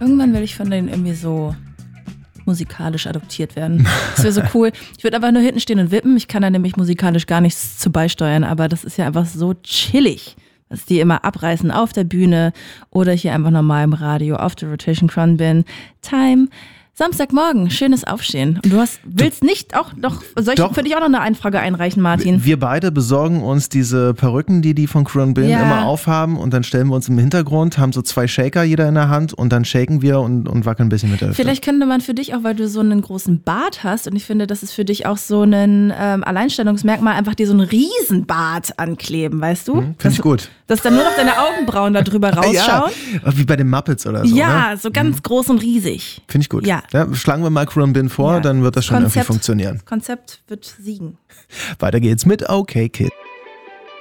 Irgendwann will ich von denen irgendwie so musikalisch adoptiert werden. Das wäre so cool. Ich würde einfach nur hinten stehen und wippen. Ich kann da nämlich musikalisch gar nichts zu beisteuern, aber das ist ja einfach so chillig, dass die immer abreißen auf der Bühne oder hier einfach normal im Radio auf der Rotation Crown bin. Time. Samstagmorgen, schönes Aufstehen. Und willst nicht auch noch, soll ich für dich auch noch eine Einfrage einreichen, Martin? Wir beide besorgen uns diese Perücken, die von Crown Bin immer aufhaben und dann stellen wir uns im Hintergrund, haben so 2 Shaker jeder in der Hand und dann shaken wir und wackeln ein bisschen mit der Hüfte. Vielleicht könnte man für dich auch, weil du so einen großen Bart hast und ich finde, das ist für dich auch so ein Alleinstellungsmerkmal, einfach dir so einen Riesenbart ankleben, weißt du? Finde ich gut. Dass dann nur noch deine Augenbrauen da drüber rausschauen. Ja, wie bei den Muppets oder so. Ja, ne? so ganz groß und riesig. Finde ich gut. Ja. Schlagen wir mal Crown Bin vor, dann wird das schon irgendwie funktionieren. Das Konzept wird siegen. Weiter geht's mit OK Kid.